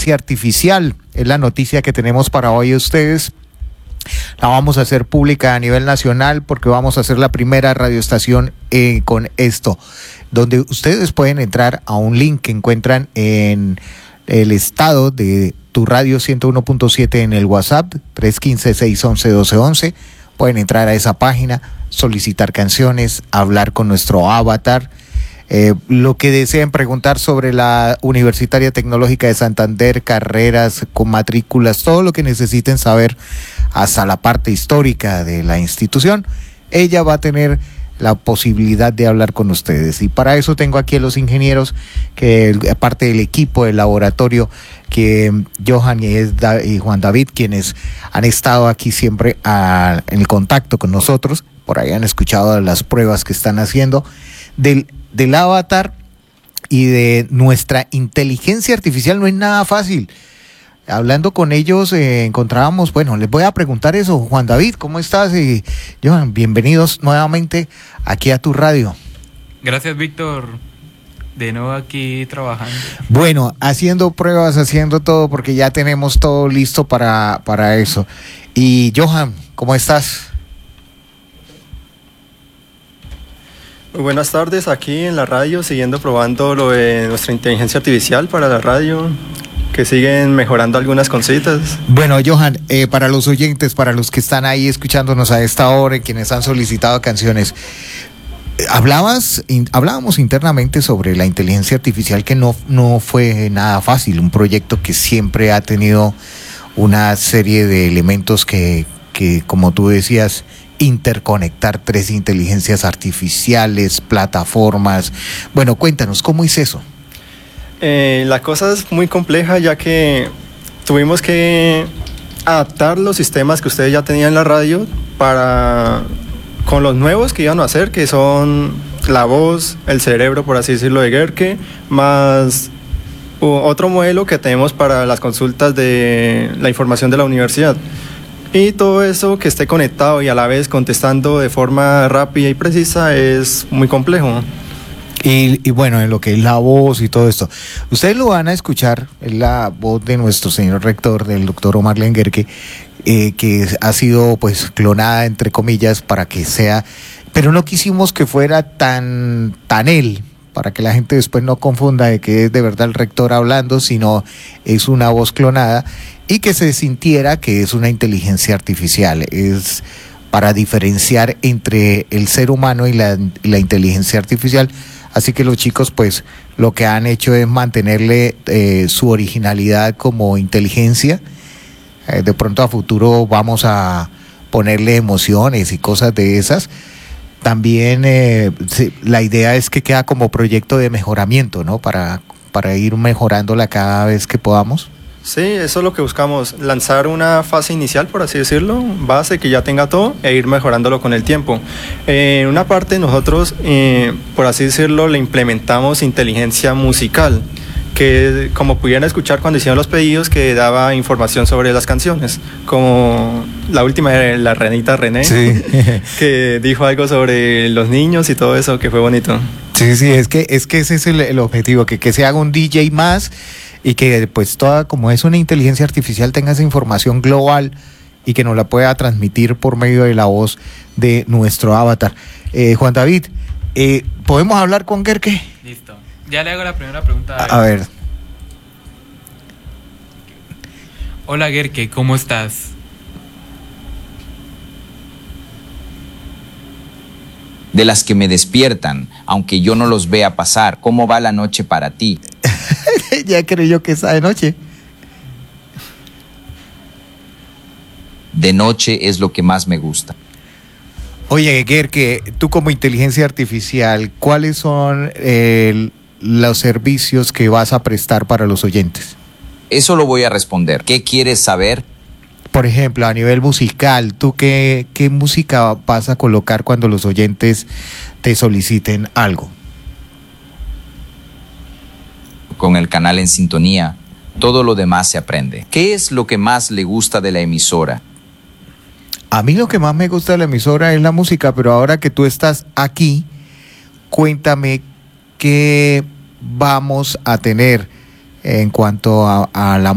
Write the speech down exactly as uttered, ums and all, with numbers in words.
inteligencia artificial. Es la noticia que tenemos para hoy ustedes. La vamos a hacer pública a nivel nacional porque vamos a hacer la primera radioestación eh, con esto, donde ustedes pueden entrar a un link que encuentran en el estado de Tu Radio ciento uno punto siete en el WhatsApp, tres uno cinco, seis uno uno, uno dos uno uno. Pueden entrar a esa página, solicitar canciones, hablar con nuestro avatar. Eh, lo que deseen preguntar sobre la Universitaria Tecnológica de Santander, carreras, con matrículas, todo lo que necesiten saber hasta la parte histórica de la institución, ella va a tener la posibilidad de hablar con ustedes. Y para eso tengo aquí a los ingenieros, que aparte del equipo del laboratorio, que Johan y, es da, y Juan David, quienes han estado aquí siempre a, en el contacto con nosotros, por ahí han escuchado las pruebas que están haciendo del del avatar y de nuestra inteligencia artificial. No es nada fácil. Hablando con ellos eh, encontrábamos, bueno, les voy a preguntar eso. Juan David, ¿cómo estás? Y Johan, bienvenidos nuevamente aquí a Tu Radio. Gracias, Víctor. De nuevo aquí trabajando. Bueno, haciendo pruebas, haciendo todo, porque ya tenemos todo listo para, para eso. Y Johan, ¿cómo estás? Muy buenas tardes, aquí en la radio, siguiendo probando lo de nuestra inteligencia artificial para la radio, que siguen mejorando algunas cositas. Bueno, Johan, eh, para los oyentes, para los que están ahí escuchándonos a esta hora y quienes han solicitado canciones, hablabas, in, hablábamos internamente sobre la inteligencia artificial, que no, no fue nada fácil, un proyecto que siempre ha tenido una serie de elementos que, que como tú decías, interconectar tres inteligencias artificiales, plataformas. Bueno, cuéntanos, ¿cómo es eso? Eh, la cosa es muy compleja, ya que tuvimos que adaptar los sistemas que ustedes ya tenían en la radio para con los nuevos que iban a hacer, que son la voz, el cerebro, por así decirlo, de Gerke, más otro modelo que tenemos para las consultas de la información de la universidad. Y todo eso que esté conectado y a la vez contestando de forma rápida y precisa es muy complejo. Y, y bueno, en lo que es la voz y todo esto, ustedes lo van a escuchar, es la voz de nuestro señor rector, del doctor Omar Lenguerque, eh, que ha sido pues clonada entre comillas para que sea, pero no quisimos que fuera tan, tan él, para que la gente después no confunda de que es de verdad el rector hablando, sino es una voz clonada y que se sintiera que es una inteligencia artificial. Es para diferenciar entre el ser humano y la, la inteligencia artificial. Así que los chicos pues lo que han hecho es mantenerle eh, su originalidad como inteligencia. Eh, de pronto a futuro vamos a ponerle emociones y cosas de esas. También eh, sí, la idea es que queda como proyecto de mejoramiento, ¿no? Para, para ir mejorándola cada vez que podamos. Sí, eso es lo que buscamos, lanzar una fase inicial, por así decirlo, base que ya tenga todo e ir mejorándolo con el tiempo. Eh, en una parte nosotros, eh, por así decirlo, le implementamos inteligencia musical, que como pudieran escuchar cuando hicieron los pedidos, que daba información sobre las canciones, como la última de la Renita René, sí. Que dijo algo sobre los niños y todo eso, que fue bonito. Sí, sí, es que, es que ese es el, el objetivo, que, que se haga un D J más y que pues toda, como es una inteligencia artificial, tenga esa información global y que nos la pueda transmitir por medio de la voz de nuestro avatar. Eh, Juan David, eh, ¿podemos hablar con Gerke? Listo. Ya le hago la primera pregunta. A, a ver. Hola Gerke, ¿cómo estás? De las que me despiertan, aunque yo no los vea pasar. ¿Cómo va la noche para ti? Ya creyó que está de noche. De noche es lo que más me gusta. Oye, Gerke, tú como inteligencia artificial, ¿cuáles son eh, los servicios que vas a prestar para los oyentes? Eso lo voy a responder. ¿Qué quieres saber? Por ejemplo, a nivel musical, ¿tú qué, qué música vas a colocar cuando los oyentes te soliciten algo? Con el canal en sintonía, todo lo demás se aprende. ¿Qué es lo que más le gusta de la emisora? A mí lo que más me gusta de la emisora es la música, pero ahora que tú estás aquí, cuéntame qué vamos a tener en cuanto a, a la música.